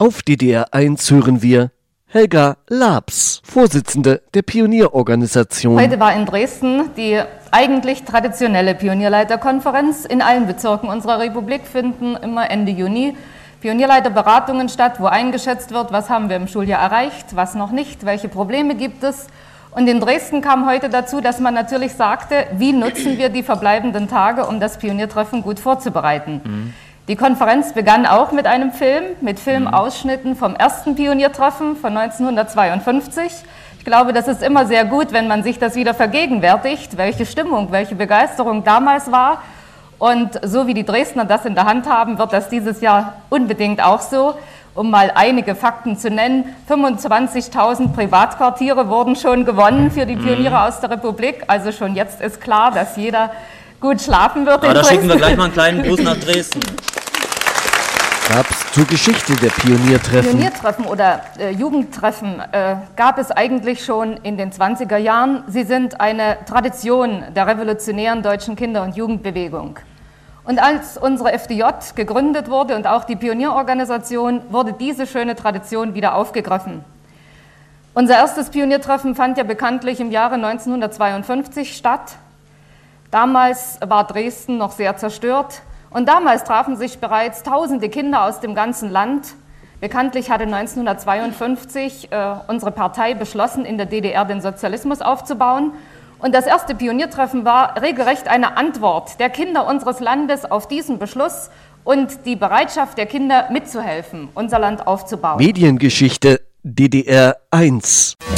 Auf DDR 1 hören wir Helga Labs, Vorsitzende der Pionierorganisation. Heute war in Dresden die eigentlich traditionelle Pionierleiterkonferenz. In allen Bezirken unserer Republik finden immer Ende Juni Pionierleiterberatungen statt, wo eingeschätzt wird, was haben wir im Schuljahr erreicht, was noch nicht, welche Probleme gibt es. Und in Dresden kam heute dazu, dass man natürlich sagte, wie nutzen wir die verbleibenden Tage, um das Pioniertreffen gut vorzubereiten. Die Konferenz begann auch mit einem Film, mit Filmausschnitten vom ersten Pioniertreffen von 1952. Ich glaube, das ist immer sehr gut, wenn man sich das wieder vergegenwärtigt, welche Stimmung, welche Begeisterung damals war. Und so wie die Dresdner das in der Hand haben, wird das dieses Jahr unbedingt auch so. Um mal einige Fakten zu nennen, 25.000 Privatquartiere wurden schon gewonnen für die Pioniere aus der Republik. Also schon jetzt ist klar, dass jeder gut schlafen wird. Da schicken wir gleich mal einen kleinen Gruß nach Dresden. Gab es zur Geschichte der Pioniertreffen? Pioniertreffen oder Jugendtreffen gab es eigentlich schon in den 20er Jahren. Sie sind eine Tradition der revolutionären deutschen Kinder- und Jugendbewegung. Und als unsere FDJ gegründet wurde und auch die Pionierorganisation, wurde diese schöne Tradition wieder aufgegriffen. Unser erstes Pioniertreffen fand ja bekanntlich im Jahre 1952 statt. Damals war Dresden noch sehr zerstört und damals trafen sich bereits tausende Kinder aus dem ganzen Land. Bekanntlich hatte 1952 unsere Partei beschlossen, in der DDR den Sozialismus aufzubauen. Und das erste Pioniertreffen war regelrecht eine Antwort der Kinder unseres Landes auf diesen Beschluss und die Bereitschaft der Kinder mitzuhelfen, unser Land aufzubauen. Mediengeschichte DDR 1.